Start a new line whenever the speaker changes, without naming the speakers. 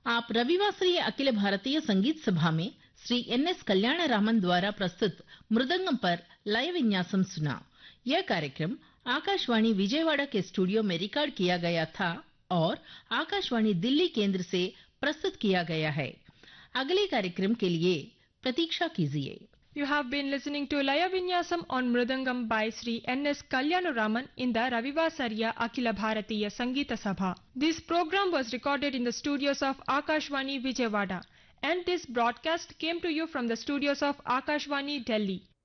आप रविवासरीय अखिल भारतीय संगीत सभा में श्री NS कल्याण रामन द्वारा प्रस्तुत मृदंगम पर लय विन्यासम सुना। यह कार्यक्रम आकाशवाणी विजयवाड़ा के स्टूडियो में रिकॉर्ड किया गया था और आकाशवाणी दिल्ली केंद्र से प्रस्तुत किया गया है। अगले कार्यक्रम के लिए प्रतीक्षा कीजिए।
You have been listening to Laya Vinyasam on Mridangam by Sri NS Kalyanaraman in the Ravivasariya Akhila Bharatiya Sangeeta Sabha. This program was recorded in the studios of Akashvani Vijayawada, and this broadcast came to you from the studios of Akashvani Delhi.